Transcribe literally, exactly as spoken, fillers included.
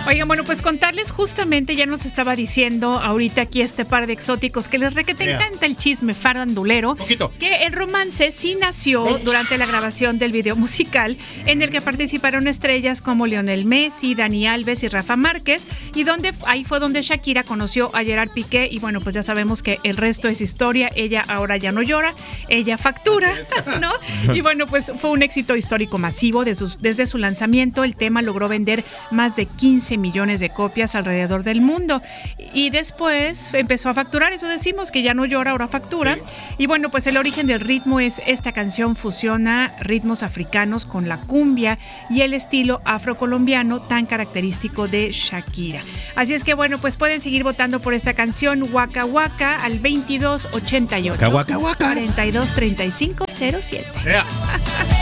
Oigan, bueno, pues contarles justamente, ya nos estaba diciendo ahorita aquí este par de exóticos que les re que te yeah. encanta el chisme farandulero, Poquito. que el romance sí nació ¿Eh? durante la grabación del video musical en el que participaron estrellas como Lionel Messi, Dani Alves y Rafa Márquez, y donde ahí fue donde Shakira conoció a Gerard Piqué, y bueno, pues ya sabemos que el resto es historia. Ella ahora ya no llora, ella factura, ¿no? Y bueno, pues fue un éxito histórico masivo. Desde su, desde su lanzamiento, el tema logró vender más de quince millones de copias alrededor del mundo, y después empezó a facturar. Eso decimos, que ya no llora, ahora factura. Sí. Y bueno, pues el origen del ritmo es esta canción fusiona ritmos africanos con la cumbia y el estilo afrocolombiano tan característico de Shakira. Así es que bueno, pues pueden seguir votando por esta canción Waka Waka al veintidós ochenta y ocho Waka Waka cuarenta y dos treinta y cinco cero siete. Yeah.